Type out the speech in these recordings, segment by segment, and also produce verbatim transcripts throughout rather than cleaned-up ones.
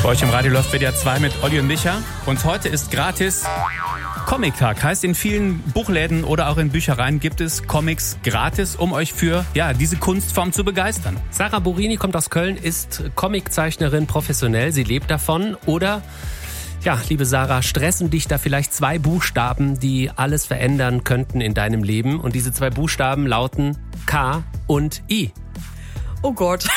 Bei euch im Radio läuft W D R zwei mit Olli und Micha. Und heute ist gratis Comic-Tag. Heißt, in vielen Buchläden oder auch in Büchereien gibt es Comics gratis, um euch für ja, diese Kunstform zu begeistern. Sarah Burini kommt aus Köln, ist Comiczeichnerin professionell. Sie lebt davon. Oder, ja, liebe Sarah, stressen dich da vielleicht zwei Buchstaben, die alles verändern könnten in deinem Leben? Und diese zwei Buchstaben lauten K und I. Oh Gott.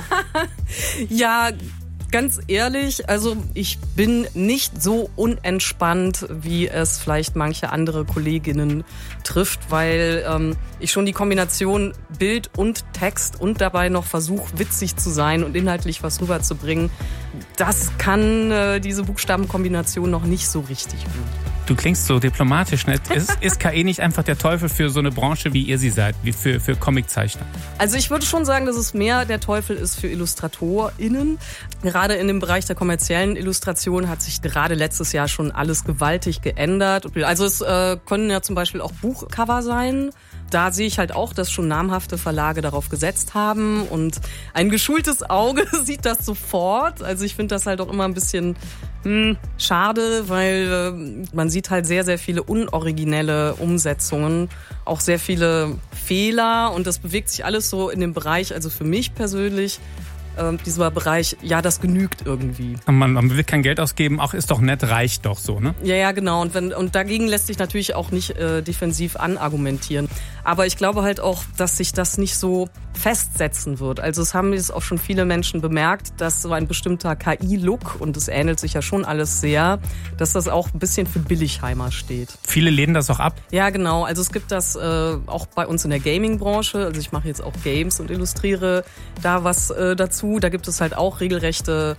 Ja, ganz ehrlich, also ich bin nicht so unentspannt, wie es vielleicht manche andere Kolleginnen trifft, weil ähm, ich schon die Kombination Bild und Text und dabei noch versuche, witzig zu sein und inhaltlich was rüberzubringen. Das kann äh, diese Buchstabenkombination noch nicht so richtig gut. Du klingst so diplomatisch, ne? Ist, ist K I nicht einfach der Teufel für so eine Branche, wie ihr sie seid, wie für, für Comiczeichner? Also ich würde schon sagen, dass es mehr der Teufel ist für IllustratorInnen. Gerade in dem Bereich der kommerziellen Illustration hat sich gerade letztes Jahr schon alles gewaltig geändert. Also es äh, können ja zum Beispiel auch Buchcover sein. Da sehe ich halt auch, dass schon namhafte Verlage darauf gesetzt haben und ein geschultes Auge sieht das sofort. Also ich finde das halt auch immer ein bisschen hm, schade, weil äh, man sieht halt sehr, sehr viele unoriginelle Umsetzungen, auch sehr viele Fehler und das bewegt sich alles so in dem Bereich, also für mich persönlich, dieser Bereich, ja, das genügt irgendwie. Man, man will kein Geld ausgeben, auch ist doch nett, reicht doch so, ne? Ja, ja, genau. Und, wenn, und dagegen lässt sich natürlich auch nicht äh, defensiv anargumentieren. Aber ich glaube halt auch, dass sich das nicht so festsetzen wird. Also es haben jetzt auch schon viele Menschen bemerkt, dass so ein bestimmter K I-Look, und es ähnelt sich ja schon alles sehr, dass das auch ein bisschen für Billigheimer steht. Viele lehnen das auch ab? Ja, genau. Also es gibt das äh, auch bei uns in der Gaming-Branche. Also ich mache jetzt auch Games und illustriere da was äh, dazu. Da gibt es halt auch regelrechte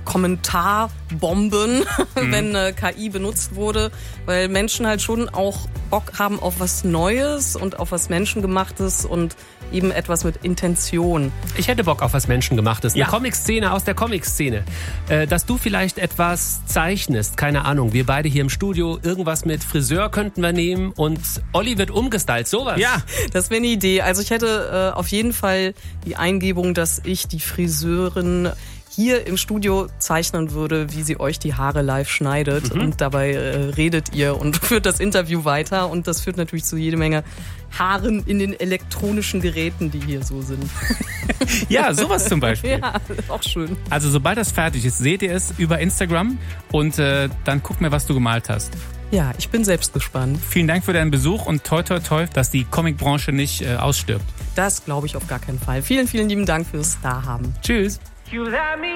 Kommentarbomben, mhm. wenn äh, K I benutzt wurde, weil Menschen halt schon auch Bock haben auf was Neues und auf was Menschengemachtes und eben etwas mit Intention. Ich hätte Bock auf was Menschengemachtes. Ja. Eine Comic-Szene aus der Comic-Szene. Äh, dass du vielleicht etwas zeichnest, keine Ahnung. Wir beide hier im Studio, irgendwas mit Friseur könnten wir nehmen und Olli wird umgestylt, sowas. Ja, das wäre eine Idee. Also ich hätte äh, auf jeden Fall die Eingebung, dass ich die Friseurin hier im Studio zeichnen würde, wie sie euch die Haare live schneidet. Mhm. Und dabei äh, redet ihr und führt das Interview weiter. Und das führt natürlich zu jede Menge Haaren in den elektronischen Geräten, die hier so sind. Ja, sowas zum Beispiel. Ja, auch schön. Also sobald das fertig ist, seht ihr es über Instagram und äh, dann guckt mir, was du gemalt hast. Ja, ich bin selbst gespannt. Vielen Dank für deinen Besuch und toi toi toi, dass die Comicbranche nicht äh, ausstirbt. Das glaube ich auf gar keinen Fall. Vielen, vielen lieben Dank fürs Dahaben. Tschüss.